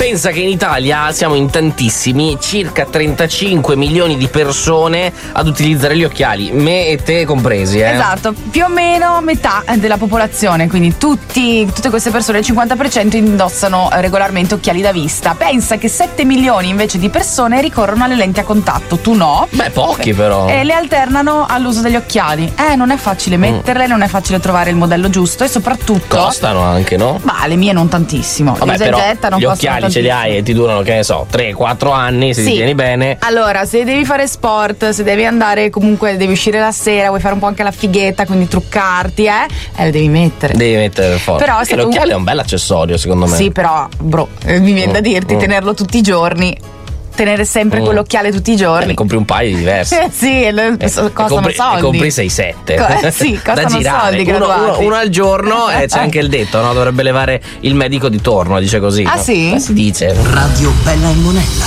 pensa che in Italia siamo in tantissimi, circa 35 milioni di persone ad utilizzare gli occhiali, me e te compresi, Esatto, più o meno metà della popolazione, quindi tutte queste persone, il 50% indossano regolarmente occhiali da vista. Pensa che 7 milioni invece di persone ricorrono alle lenti a contatto, tu no? Beh, pochi però. E le alternano all'uso degli occhiali. Non è facile metterle, non è facile trovare il modello giusto e soprattutto costano anche, no? Ma le mie non tantissimo. Vabbè, le però non gli occhiali ce li hai e ti durano, che ne so, 3-4 anni se ti tieni bene. Allora, se devi fare sport, se devi andare, comunque devi uscire la sera, vuoi fare un po' anche la fighetta, quindi truccarti, le devi mettere. Devi mettere per forza. Però l'occhiale è un bel accessorio, secondo me. Sì, però, mi viene da dirti, tenerlo tutti i giorni. Tenere sempre quell'occhiale tutti i giorni. Ne compri un paio di diversi. Sì, costano soldi. Compri 6-7. Sì, costano da girare. soldi. Uno al giorno, c'è anche il detto, no? Dovrebbe levare il medico di torno, dice così. Ah, no? sì? Si dice. Radio Bella e Monella.